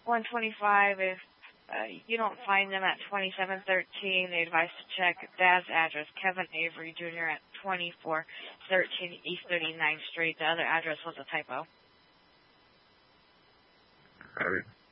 125. If you don't find them at 2713, they advise to check Dad's address, Kevin Avery Jr. at 2413 East 39th Street. The other address was a typo. Got it.